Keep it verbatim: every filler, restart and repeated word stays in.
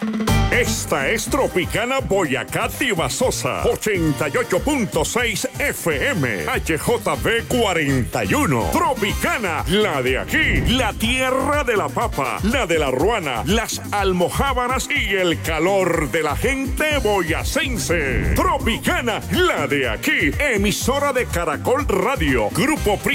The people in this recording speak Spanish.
Esta es Tropicana Boyacá Tibasosa, ochenta y ocho punto seis F M, H J B cuarenta y uno. Tropicana, la de aquí, la tierra de la papa, la de la ruana, las almojábanas y el calor de la gente boyacense. Tropicana, la de aquí, emisora de Caracol Radio, Grupo Pri